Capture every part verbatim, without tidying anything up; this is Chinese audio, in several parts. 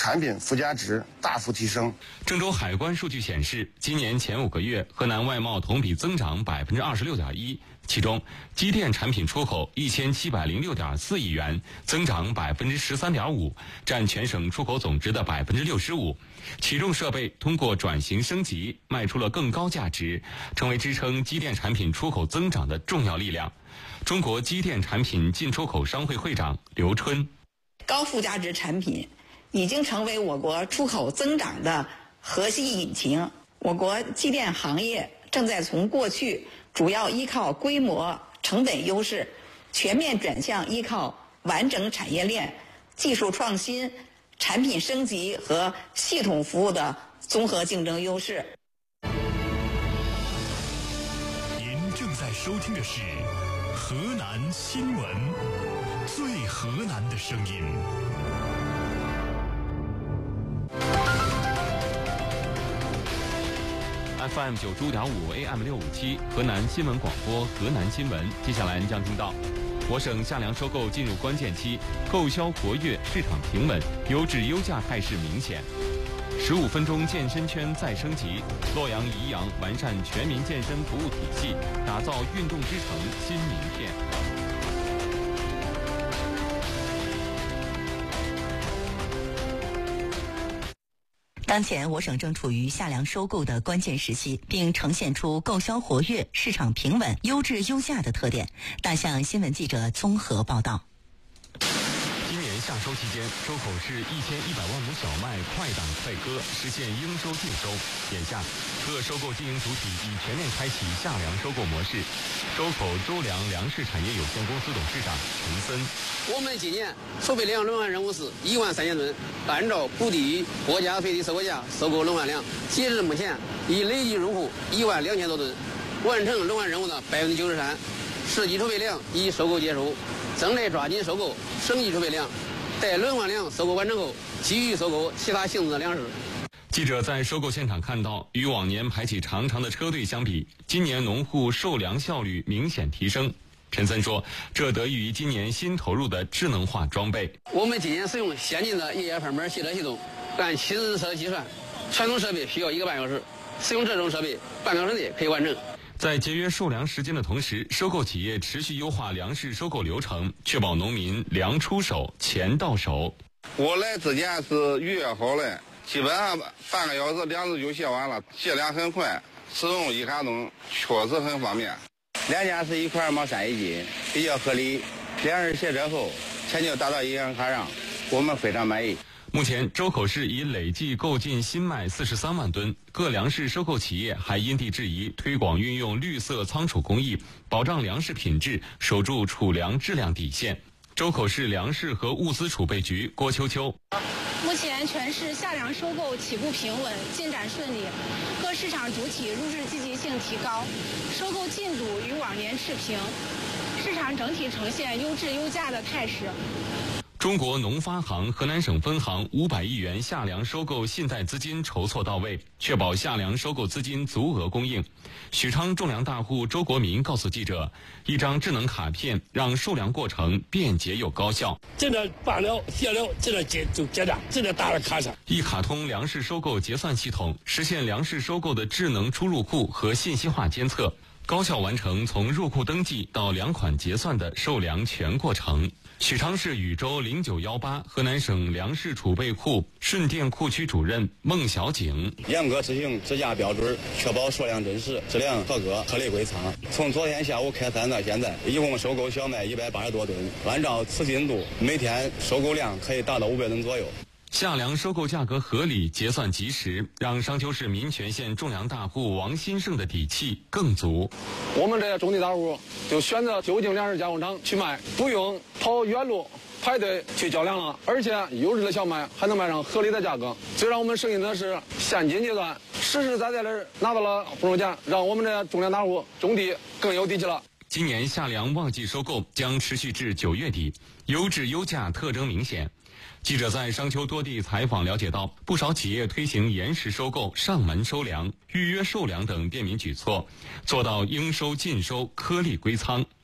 产品附加值大幅提升。 郑州海关数据显示，今年前五个月，河南外贸同比增长百分之二十六点一，其中机电产品出口一千七百零六点四亿元，增长百分之十三点五，占全省出口总值的百分之六十五。启重设备通过转型升级，卖出了更高价值，成为支撑机电产品出口增长的重要力量。中国机电产品进出口商会会长刘春： 高附加值产品已经成为我国出口增长的核心引擎。我国机电行业正在从过去主要依靠规模、成本优势，全面转向依靠完整产业链、技术创新、产品升级和系统服务的综合竞争优势。 您正在收听的是河南新闻，最河南的声音。 F M 九十五点五 A M 六五七，河南新闻广播，河南新闻。接下来您将听到，我省夏粮收购进入关键期，购销活跃，市场平稳，优质优价态势明显。十五分钟健身圈再升级，洛阳宜阳完善全民健身服务体系，打造运动之城新名片。 当前，我省正处于夏粮收购的关键时期，并呈现出购销活跃、市场平稳、优质优价的特点。大象新闻记者综合报道。 今年夏收期间，周口市一千一百万亩小麦快打快割，实现应收尽收。眼下，各收购经营主体已全面开启夏粮收购模式。周口周粮粮食产业有限公司董事长陈森： 我们今年收备粮轮换任务是一万三千吨，按照不低于国家配地收购价收购轮换粮，截至目前已累计入库一万两千多吨，完成轮换任务的百分之九十三，实际储备粮已收购结束，正在抓紧收购省级储备粮，待轮换粮收购完成后，继续收购其他性质的粮食。 记者在收购现场看到，与往年排起长长的车队相比，今年农户售粮效率明显提升。陈森说，这得益于今年新投入的智能化装备。 我们今年使用先进的液压分板汽车系统，按七十车计算，传统设备需要一个半小时，使用这种设备半小时内可以完成。 在节约售粮时间的同时，收购企业持续优化粮食收购流程，确保农民粮出手，钱到手。 我来之前是预约好了，基本上半个小时粮食就卸完了，卸粮很快，使用一卡通确实很方便。 两件是一块毛三一斤，比较合理。粮食卸车后，钱就打到银行卡上，我们非常满意。 目前，周口市已累计购进新麦四十三万吨，各粮食收购企业还因地制宜推广运用绿色仓储工艺，保障粮食品质，守住储粮质量底线。周口市粮食和物资储备局郭秋秋： 目前全市夏粮收购起步平稳，进展顺利，各市场主体入市积极性提高，收购进度与往年持平，市场整体呈现优质优价的态势。 中国农发行河南省分行五百亿元夏粮收购信贷资金筹措到位，确保夏粮收购资金足额供应。许昌种粮大户周国民告诉记者，一张智能卡片让售粮过程便捷又高效。 这点办了卸了，这点结就结账，这点打在卡上。 一卡通粮食收购结算系统实现粮食收购的智能出入库和信息化监测，高效完成从入库登记到粮款结算的售粮全过程。许昌市禹州零九一八河南省粮食储备库顺电库区主任孟小景： 严格执行质价标准，确保数量真实、质量合格、合理归仓。从昨天下午开摊到现在，一共收购小麦一百八十多吨，按照此进度，每天收购量可以达到五百吨左右。 夏粮收购价格合理，结算及时，让商丘市民权县种粮大户王新胜的底气更足。 我们这些种地大户就选择就近粮食加工厂去卖，不用跑远路排队去交粮了，而且优质的小麦还能卖上合理的价格。最让我们省心的是，现金结算实实在在的拿到了补助钱，让我们这种粮大户种地更有底气了。 今年夏粮旺季收购将持续至九月底，优质优价特征明显。记者在商丘多地采访了解到，不少企业推行延时收购、上门收粮、预约售粮等便民举措，做到应收尽收、颗粒归仓。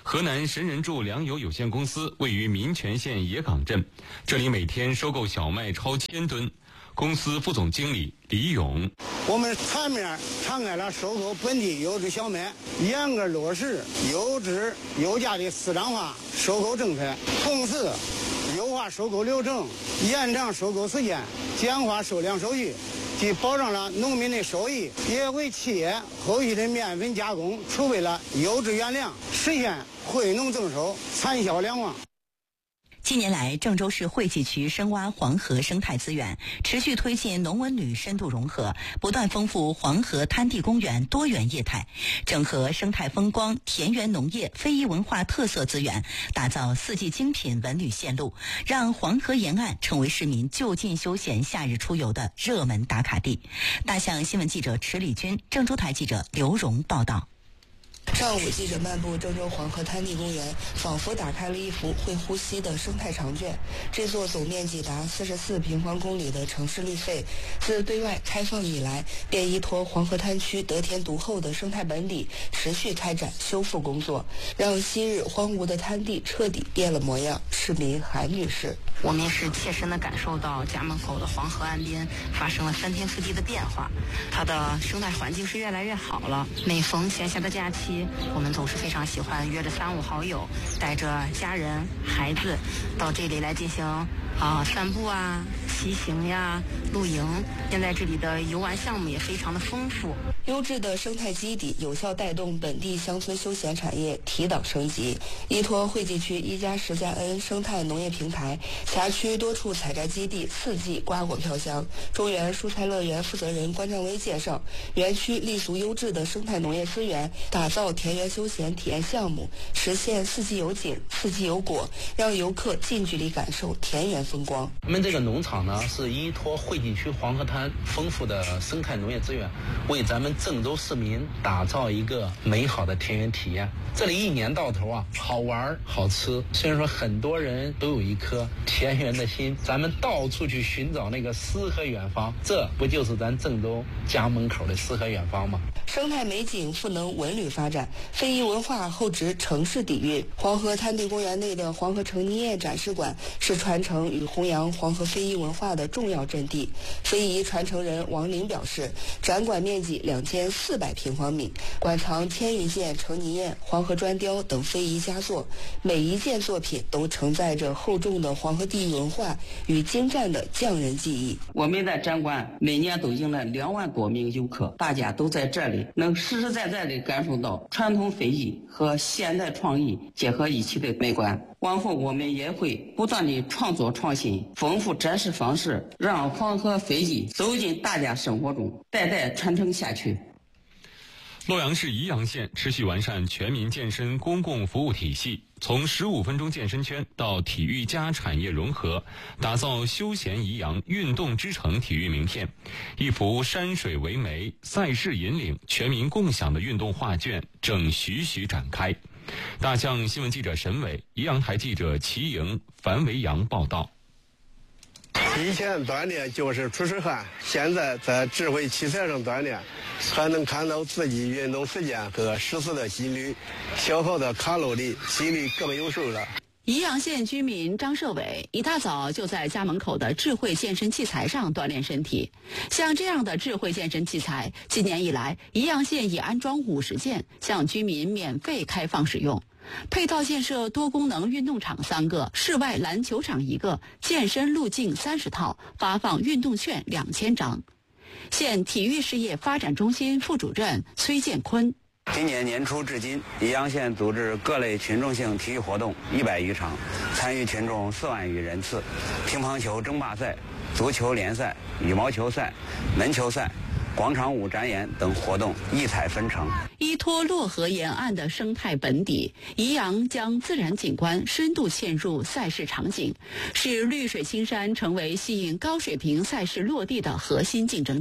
河南神人柱粮油有限公司位于民权县野岗镇，这里每天收购小麦超千吨。公司副总经理李勇： 我们全面敞开了收购本地优质小麦，严格落实优质有价的市场化收购政策，同时优化收购流程，延长收购时间，简化收粮手续，既保障了农民的收益，也为企业后续的面粉加工储备了优质原粮，实现惠农增收，产销两旺。 近年来，郑州市惠济区深挖黄河生态资源，持续推进农文旅深度融合，不断丰富黄河滩地公园多元业态，整合生态风光、田园农业、非遗文化特色资源，打造四季精品文旅线路，让黄河沿岸成为市民就近休闲、夏日出游的热门打卡地。大象新闻记者池礼军，郑州台记者刘荣报道。 上午，记者漫步郑州黄河滩地公园，仿佛打开了一幅会呼吸的生态长卷。这座总面积达四十四平方公里的城市绿肺，自对外开放以来，便依托黄河滩区得天独厚的生态本底，持续开展修复工作，让昔日荒芜的滩地彻底变了模样。市民韩女士： 我们是切身地感受到家门口的黄河岸边发生了翻天覆地的变化，它的生态环境是越来越好了。每逢闲暇的假期，我们总是非常喜欢约着三五好友，带着家人、孩子到这里来进行啊散步啊、骑行呀、露营。现在这里的游玩项目也非常的丰富。 优质的生态基底有效带动本地乡村休闲产业提档升级。依托惠济区一加十加 N 生态农业平台，辖区多处采摘基地四季瓜果飘香。中原蔬菜乐园负责人关正威介绍，园区立足优质的生态农业资源，打造田园休闲体验项目，实现四季有景、四季有果，让游客近距离感受田园风光。 我们这个农场呢，是依托惠济区黄河滩丰富的生态农业资源，为咱们郑州市民打造一个美好的田园体验。这里一年到头啊，好玩好吃。虽然说很多人都有一颗田园的心，咱们到处去寻找那个诗和远方，这不就是咱郑州家门口的诗和远方吗？ 生态美景赋能文旅发展，非遗文化厚植城市底蕴。黄河滩地公园内的黄河成泥宴展示馆是传承与弘扬黄河非遗文化的重要阵地。非遗传承人王玲表示，展馆面积两千四百平方米，馆藏千余件成泥宴、黄河砖雕等非遗佳作，每一件作品都承载着厚重的黄河地域文化与精湛的匠人技艺。 我们的展馆每年都迎来两万多名游客，大家都在这里能实实在在地感受到传统非遗和现代创意结合一起的美观。往后我们也会不断地创作创新，丰富展示方式，让黄河非遗走进大家生活中，代代传承下去。 洛阳市宜阳县持续完善全民健身公共服务体系，从十五分钟健身圈到体育加产业融合，打造休闲宜阳运动之城体育名片。一幅山水为媒、赛事引领、全民共享的运动画卷正徐徐展开。大象新闻记者沈伟、宜阳台记者齐莹、樊维阳报道。 以前锻炼就是出出汗，现在在智慧器材上锻炼，还能看到自己运动时间和实时的心率、消耗的卡路里，心里更有数了。 宜阳县居民张社伟一大早就在家门口的智慧健身器材上锻炼身体。像这样的智慧健身器材，今年以来，宜阳县已安装五十件，向居民免费开放使用。配套建设多功能运动场三个，室外篮球场一个，健身路径三十套，发放运动券两千张。县体育事业发展中心副主任崔建坤。 今年年初至今，宜阳县组织各类群众性体育活动一百余场，参与群众四万余人次。乒乓球争霸赛、足球联赛、羽毛球赛、门球赛、广场舞展演等活动异彩纷呈。 依托洛河沿岸的生态本底，宜阳将自然景观深度嵌入赛事场景，使绿水青山成为吸引高水平赛事落地的核心竞争力。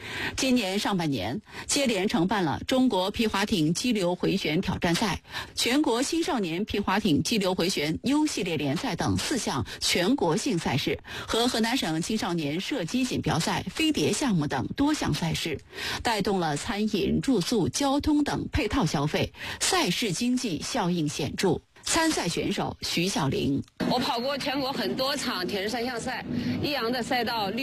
今年上半年，接连承办了中国皮划艇激流回旋挑战赛、全国青少年皮划艇激流回旋 U 系列联赛等四项全国性赛事，和河南省青少年射击锦标赛、飞碟项目等多项赛事，带动了餐饮、住宿、交通等配套消费，赛事经济效应显著。参赛选手徐小玲， 我跑过全国很多场铁人三项赛，益阳的赛道